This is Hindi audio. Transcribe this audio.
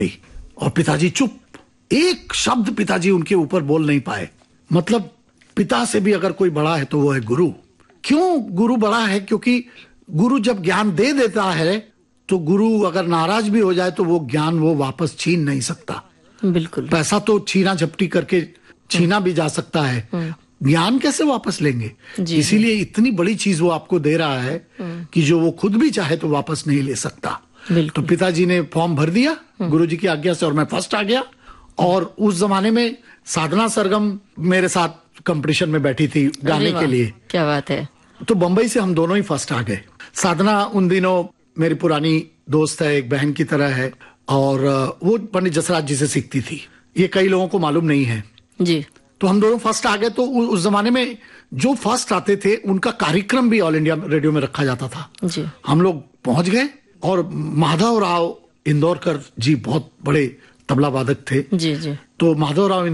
और पिताजी चुप, एक शब्द पिताजी उनके ऊपर बोल नहीं पाए। मतलब पिता से भी अगर कोई बड़ा है तो वो है गुरु। क्यों गुरु बड़ा है? क्योंकि गुरु जब ज्ञान दे देता है तो गुरु अगर नाराज भी हो जाए तो वो ज्ञान वो वापस छीन नहीं सकता। बिल्कुल। पैसा तो छीना झपटी करके छीना भी जा सकता है, ज्ञान कैसे वापस लेंगे? इसीलिए इतनी बड़ी चीज वो आपको दे रहा है कि जो वो खुद भी चाहे तो वापस नहीं ले सकता। तो पिताजी ने फॉर्म भर दिया गुरुजी की आज्ञा से और मैं फर्स्ट आ गया। और उस जमाने में साधना सरगम मेरे साथ कंपटीशन में बैठी थी गाने के लिए। क्या बात है। तो बंबई से हम दोनों ही फर्स्ट आ गए। साधना उन दिनों मेरी पुरानी दोस्त है, एक बहन की तरह है, और वो पंडित जसराज जी से सीखती थी। ये कई लोगों को मालूम नहीं है जी। तो हम दोनों फर्स्ट आ गए। तो उस जमाने में जो फर्स्ट आते थे उनका कार्यक्रम भी ऑल इंडिया रेडियो में रखा जाता था जी। हम लोग पहुंच गए और माधव राव इंदौरकर जी बहुत बड़े तबला वादक थे। जी जी। तो माधव राव